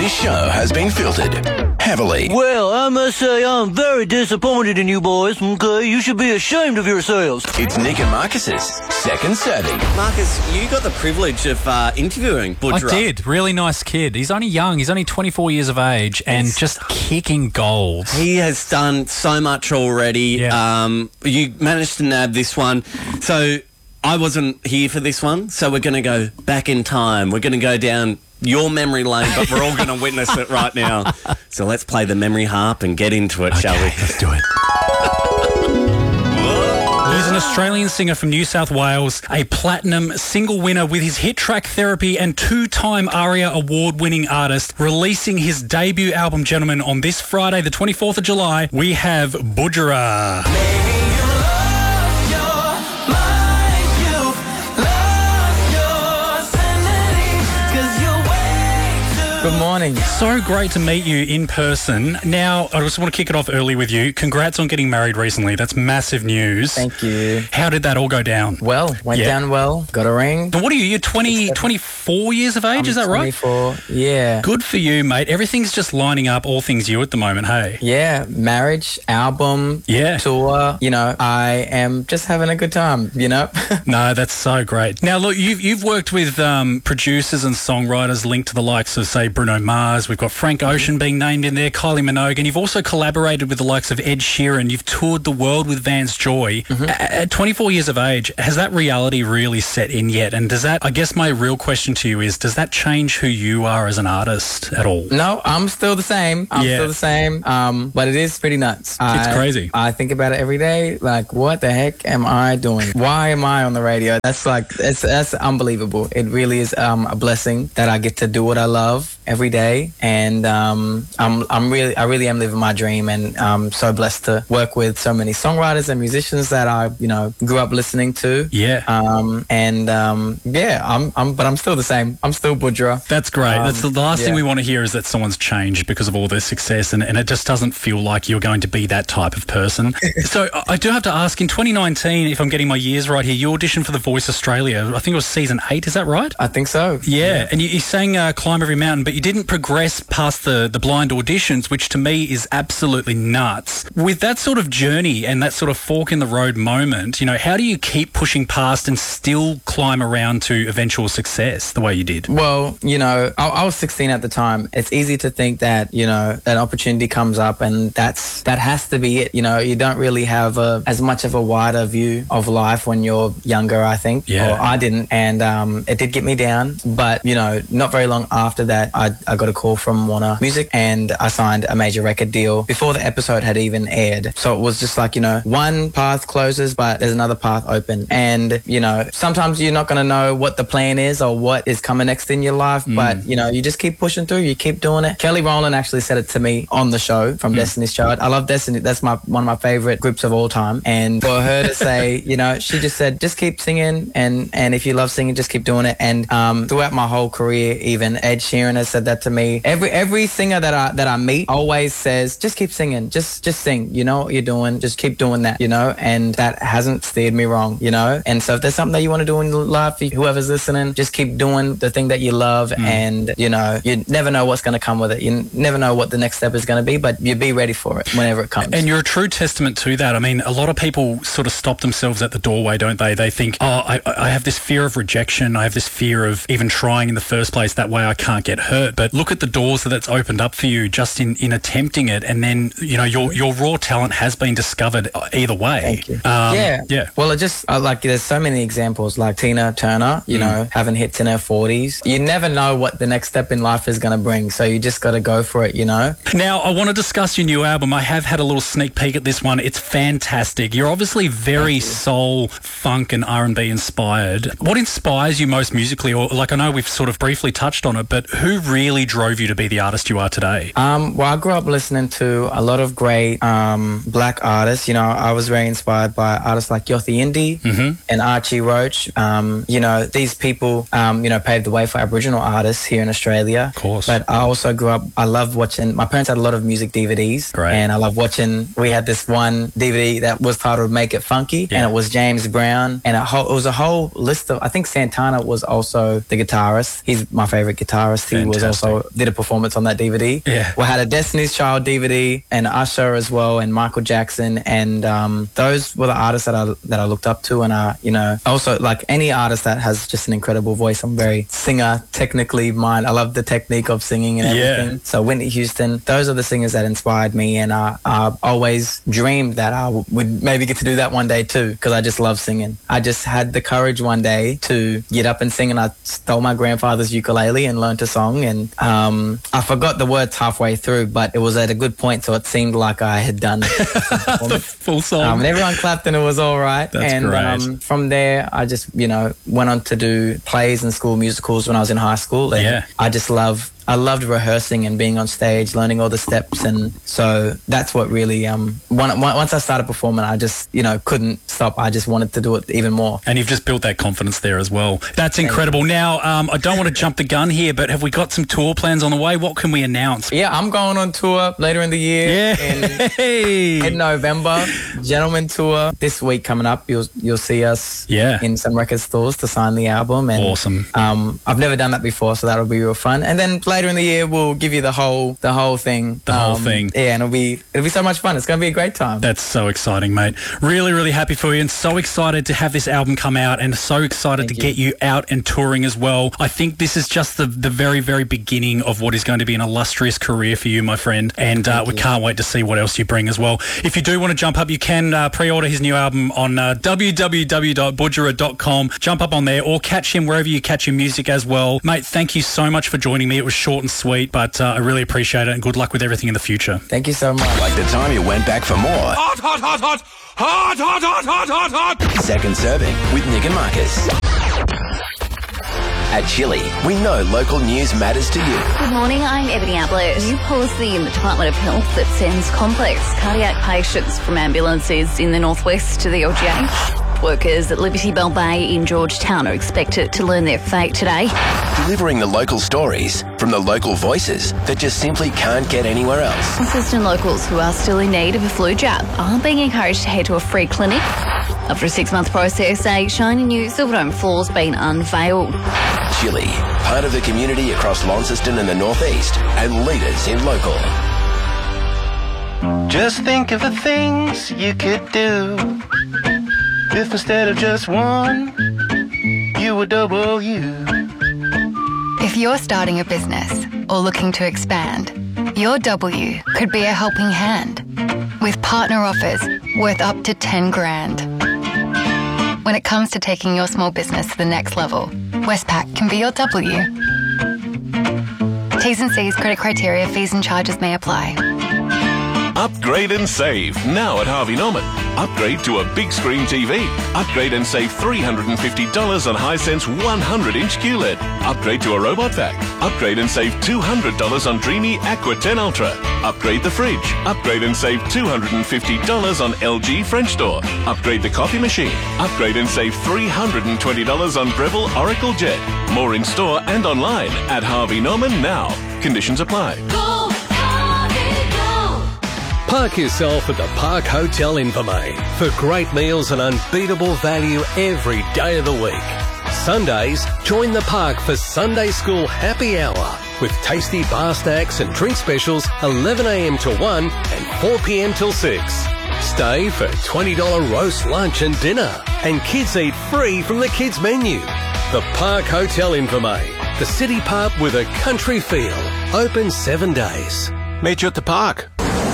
This show has been filtered heavily. Well, I must say I'm very disappointed in you boys, okay? You should be ashamed of yourselves. It's Nick and Marcus's Second Savvy. Marcus, you got the privilege of interviewing Budra. I did. Really nice kid. He's only young. He's only 24 years of age and just kicking goals. He has done so much already. Yeah. You managed to nab this one. So I wasn't here for this one, so we're going to go back in time. We're going to go down your memory lane, but we're all going to witness it right now. So let's play the memory harp and get into it, shall we? Let's do it. He's an Australian singer from New South Wales, a platinum single winner with his hit track Therapy and two-time ARIA award-winning artist. Releasing his debut album, gentlemen, on this Friday, the 24th of July, we have Budra. Good morning. So great to meet you in person. Now, I just want to kick it off early with you. Congrats on getting married recently. That's massive news. Thank you. How did that all go down? Well, went down well. Got a ring. And what are you? You're 24 years of age, is that right? 24, yeah. Good for you, mate. Everything's just lining up, all things you at the moment, hey? Yeah, marriage, album, tour. You know, I am just having a good time, you know? No, that's so great. Now, look, you've worked with producers and songwriters linked to the likes of, say, Bruno Mars. We've got Frank Ocean being named in there, Kylie Minogue, and you've also collaborated with the likes of Ed Sheeran. You've toured the world with Vance Joy. At 24 years of age, has that reality really set in yet? And does that, I guess my real question to you is, does that change who you are as an artist at all? No, I'm still the same. Still the same. But it is pretty nuts. It's crazy. I think about it every day. Like, what the heck am I doing? Why am I on the radio? That's unbelievable. It really is a blessing that I get to do what I love every day, and I really am living my dream, and I'm so blessed to work with so many songwriters and musicians that I grew up listening to. But I'm still the same. I'm still Budra. That's great. That's the last thing we want to hear, is that someone's changed because of all their success, and it just doesn't feel like you're going to be that type of person. So I do have to ask, in 2019, if I'm getting my years right here, you auditioned for The Voice Australia. I think it was season 8, is that right? I think so. Yeah. And you sang Climb Every Mountain, but you didn't progress past the blind auditions, which to me is absolutely nuts. With that sort of journey and that sort of fork in the road moment, how do you keep pushing past and still climb around to eventual success the way you did? Well, I was 16 at the time. It's easy to think that, an opportunity comes up and that has to be it. You don't really have as much of a wider view of life when you're younger, I think. Yeah. Or I didn't. And it did get me down. But, not very long after that, I got a call from Warner Music and I signed a major record deal before the episode had even aired. So it was just like, one path closes, but there's another path open. And, sometimes you're not going to know what the plan is or what is coming next in your life, but, you just keep pushing through, you keep doing it. Kelly Rowland actually said it to me on the show from Destiny's Child. I love Destiny. That's one of my favorite groups of all time. And for her to say, she just said, just keep singing. And if you love singing, just keep doing it. And throughout my whole career, even Ed Sheeran has said that to me. Every singer that I meet always says, just keep singing, just sing, you know what you're doing, just keep doing that, and that hasn't steered me wrong, and so if there's something that you want to do in life, whoever's listening, just keep doing the thing that you love, and you never know what's going to come with it. You never know what the next step is going to be, but you be ready for it whenever it comes. And you're a true testament to that. I mean, a lot of people sort of stop themselves at the doorway, don't they? They think, I have this fear of rejection, I have this fear of even trying in the first place, that way I can't get hurt. But look at the doors that's opened up for you just in attempting it, and then your raw talent has been discovered either way. Thank you. Yeah. Well, it just there's so many examples, like Tina Turner, having hits in her 40s. You never know what the next step in life is going to bring, so you just got to go for it. Now, I want to discuss your new album. I have had a little sneak peek at this one. It's fantastic. You're obviously very soul, funk, and R&B inspired. What inspires you most musically, or I know we've sort of briefly touched on it, but who really drove you to be the artist you are today? Well, I grew up listening to a lot of great black artists. I was very inspired by artists like Yothu Yindi and Archie Roach. These people, paved the way for Aboriginal artists here in Australia. Of course. But I also grew up, I loved watching, my parents had a lot of music DVDs. Great. And I loved watching, we had this one DVD that was titled Make It Funky, and it was James Brown, and it was a whole list of, I think Santana was also the guitarist. He's my favorite guitarist. He was also did a performance on that DVD. Yeah. We had a Destiny's Child DVD and Usher as well, and Michael Jackson, and those were the artists that I looked up to, and also like any artist that has just an incredible voice. I'm very singer technically minded. I love the technique of singing and everything. Yeah. So Whitney Houston, those are the singers that inspired me, and I always dreamed that I would maybe get to do that one day too, because I just love singing. I just had the courage one day to get up and sing, and I stole my grandfather's ukulele and learned a song, and I forgot the words halfway through, but it was at a good point, so it seemed like I had done The full song. and everyone clapped and it was all right. That's and great. From there, I just, went on to do plays and school musicals when I was in high school. And I loved rehearsing and being on stage, learning all the steps. And so that's what really, once I started performing, I just, couldn't stop. I just wanted to do it even more. And you've just built that confidence there as well. That's incredible. Now, I don't want to jump the gun here, but have we got some tour plans on the way? What can we announce? Yeah, I'm going on tour later in the year. In November, Gentleman Tour. This week coming up, you'll see us in some record stores to sign the album. And, awesome. I've never done that before, so that'll be real fun. And then later in the year, we'll give you the whole thing. The whole thing. Yeah, and it'll be so much fun. It's going to be a great time. That's so exciting, mate. Really, really happy for you, and so excited to have this album come out, and so excited to get you out and touring as well. I think this is just the very, very beginning of what is going to be an illustrious career for you, my friend, and we can't wait to see what else you bring as well. If you do want to jump up, you can pre-order his new album on www.budjerah.com. Jump up on there, or catch him wherever you catch your music as well. Mate, thank you so much for joining me. It was short and sweet, but I really appreciate it, and good luck with everything in the future. Thank you so much. Like the time you went back for more. Hot, hot, hot, hot, hot, hot, hot, hot, hot, hot. Second Serving with Nick and Marcus. At Chili, we know local news matters to you. Good morning, I'm Ebony Ablett. New policy in the Department of Health that sends complex cardiac patients from ambulances in the northwest to the LGH. Workers at Liberty Bell Bay in Georgetown are expected to learn their fate today. Delivering the local stories from the local voices that just simply can't get anywhere else. Assistant locals who are still in need of a flu jab are being encouraged to head to a free clinic. After a 6-month process, a shiny new Silverdome floor's been unveiled. Chili, part of the community across Launceston and the northeast, and leaders in local. Just think of the things you could do if instead of just one, you were double you. If you're starting a business or looking to expand, your W could be a helping hand with partner offers worth up to 10 grand. When it comes to taking your small business to the next level, Westpac can be your W. T's and C's, credit criteria, fees and charges may apply. Upgrade and save now at Harvey Norman. Upgrade to a big screen TV. Upgrade and save $350 on Hisense 100-inch QLED. Upgrade to a robot vac. Upgrade and save $200 on Dreamy Aqua 10 Ultra. Upgrade the fridge. Upgrade and save $250 on LG French door. Upgrade the coffee machine. Upgrade and save $320 on Breville Oracle Jet. More in store and online at Harvey Norman now. Conditions apply. Park yourself at the Park Hotel Invermay for great meals and unbeatable value every day of the week. Sundays, join the park for Sunday School Happy Hour with tasty bar snacks and drink specials 11 a.m. to 1 and 4 p.m. till 6. Stay for $20 roast lunch and dinner, and kids eat free from the kids menu. The Park Hotel Invermay, the city pub with a country feel. Open 7 days. Meet you at the park.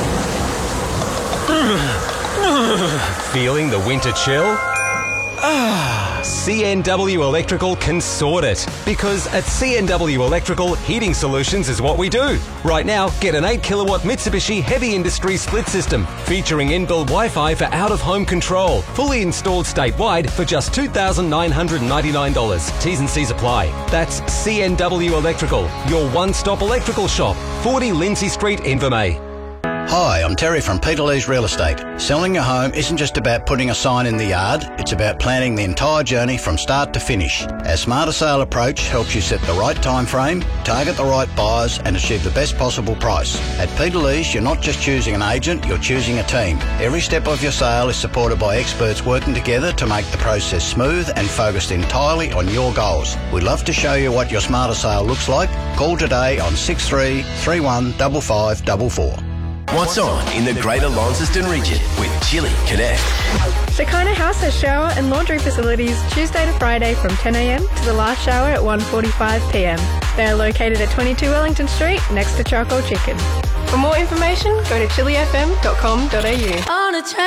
Feeling the winter chill? CNW Electrical can sort it. Because at CNW Electrical, heating solutions is what we do. Right now, get an 8 kilowatt Mitsubishi Heavy Industry split system featuring inbuilt Wi-Fi for out-of-home control. Fully installed statewide for just $2,999. T's and C's apply. That's CNW Electrical, your one-stop electrical shop. 40 Lindsay Street, Invermay. Hi, I'm Terry from Peter Lee's Real Estate. Selling your home isn't just about putting a sign in the yard, it's about planning the entire journey from start to finish. Our Smarter Sale approach helps you set the right time frame, target the right buyers and achieve the best possible price. At Peter Lee's, you're not just choosing an agent, you're choosing a team. Every step of your sale is supported by experts working together to make the process smooth and focused entirely on your goals. We'd love to show you what your Smarter Sale looks like. Call today on 63 31 5544. What's on in the Greater Launceston region with Chili Connect? Shekinah House has shower and laundry facilities Tuesday to Friday from 10 a.m. to the last shower at 1:45 p.m. They are located at 22 Wellington Street next to Charcoal Chicken. For more information, go to chilifm.com.au.